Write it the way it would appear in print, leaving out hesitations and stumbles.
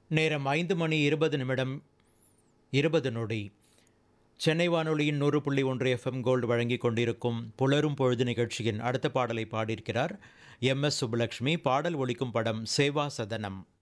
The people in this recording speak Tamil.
நேரம் 5:20 சென்னை வானொலியின் 100.1 FM கோல்டு வழங்கிக் கொண்டிருக்கும் புலரும் பொழுது நிகழ்ச்சியின் அடுத்த பாடலை பாடியிருக்கிறார் MS சுப்புலட்சுமி. பாடல் ஒலிக்கும் படம் சேவா சதனம்.